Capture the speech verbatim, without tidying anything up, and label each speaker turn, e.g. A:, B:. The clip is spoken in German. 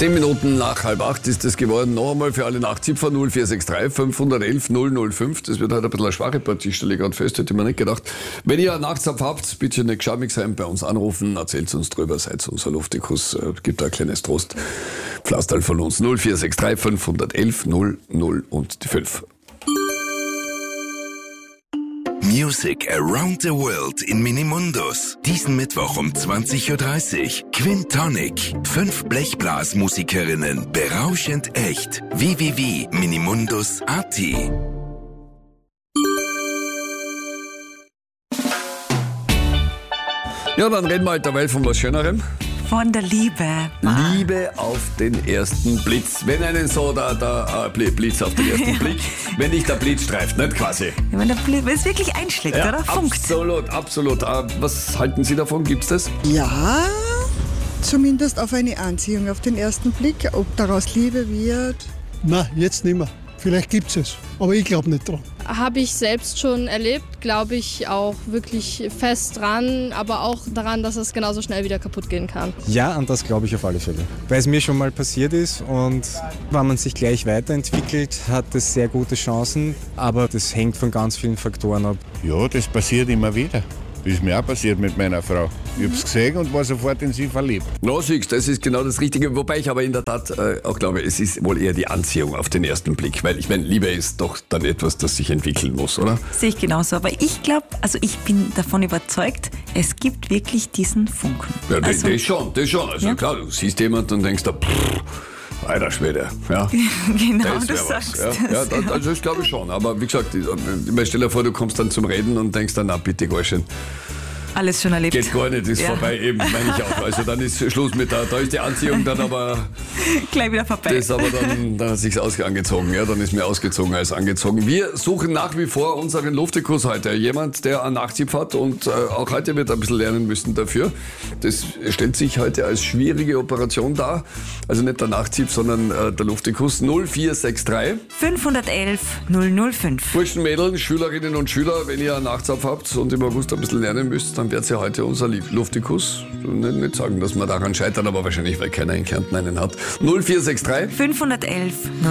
A: Zehn Minuten nach halb acht ist es geworden. Noch einmal für alle Nachzipfer null vier sechs drei fünf eins eins null null fünf. Das wird heute ein bisschen eine schwache Partie, stelle ich gerade fest, hätte ich mir nicht gedacht. Wenn ihr einen Nachzapf habt, bitte nicht geschämig sein, bei uns anrufen, erzählt uns drüber, seid unser Luftikus, äh, gibt da ein kleines Trost. Pflasterl von uns null vier sechs drei fünf eins eins null null und die fünf.
B: Music Around the World in Minimundus. Diesen Mittwoch um zwanzig Uhr dreißig. Quintonic. Fünf Blechblasmusikerinnen. Berauschend echt. w w w punkt minimundus punkt a t.
A: Ja, dann reden wir halt derweil von was Schönerem.
C: Von der Liebe.
A: Liebe auf den ersten Blitz. Wenn einen so der, der äh, Blitz auf den ersten Blick, wenn nicht der Blitz streift, nicht quasi.
C: Ja, wenn der Blitz wenn es wirklich einschlägt,
A: Ja,
C: oder? Funkt.
A: absolut, absolut. Äh, Was halten Sie davon? Gibt's das?
D: Ja, zumindest auf eine Anziehung auf den ersten Blick. Ob daraus Liebe wird.
E: Na, jetzt nicht mehr. Vielleicht gibt's es, aber ich glaube nicht dran.
F: Habe ich selbst schon erlebt, glaube ich auch wirklich fest dran, aber auch daran, dass es genauso schnell wieder kaputt gehen kann.
G: Ja, an das glaube ich auf alle Fälle. Weil es mir schon mal passiert ist und wenn man sich gleich weiterentwickelt, hat es sehr gute Chancen, aber das hängt von ganz vielen Faktoren ab.
H: Ja, das passiert immer wieder. Das ist mir auch passiert mit meiner Frau. Ich hab's gesehen und war sofort in sie verliebt.
A: No, siehst, das ist genau das Richtige. Wobei ich aber in der Tat äh, auch glaube, es ist wohl eher die Anziehung auf den ersten Blick. Weil ich meine, Liebe ist doch dann etwas, das sich entwickeln muss, oder?
C: Sehe ich genauso. Aber ich glaube, also ich bin davon überzeugt, es gibt wirklich diesen Funken.
A: Ja, das,
C: also,
A: das schon, das schon. Also
C: ja.
A: klar, du siehst jemanden und denkst da, pff, alter Schwede. Ja.
C: Genau,
A: Das
C: du
A: wär was.
C: sagst
A: Ja,
C: das.
A: ja, das, also das glaube ich schon. Aber wie gesagt, ich, ich stell dir vor, du kommst dann zum Reden und denkst dann, na bitte, Gorschen.
C: Alles schon erlebt.
A: Geht gar nicht, ist
C: Ja.
A: vorbei, eben, meine ich auch. Also dann ist Schluss mit der, da ist die Anziehung dann aber,
C: Gleich wieder vorbei.
A: das aber dann, dann hat sich's aus- angezogen, ja, dann ist mehr ausgezogen als angezogen. Wir suchen nach wie vor unseren Luftikus heute. Jemand, der einen Nachzipf hat und äh, auch heute wird ein bisschen lernen müssen dafür. Das stellt sich heute als schwierige Operation dar. Also nicht der Nachzipf, sondern äh, der Luftikus null vier sechs drei.
C: fünf eins eins null null fünf.
A: Burschen, Mädeln, Schülerinnen und Schüler, wenn ihr einen Nachzapf habt und im August ein bisschen lernen müsst, dann werdet ihr heute unser Luftikus. Nicht, nicht sagen, dass wir daran scheitern, aber wahrscheinlich, weil keiner in Kärnten einen hat. null vier sechs drei.
C: fünf eins eins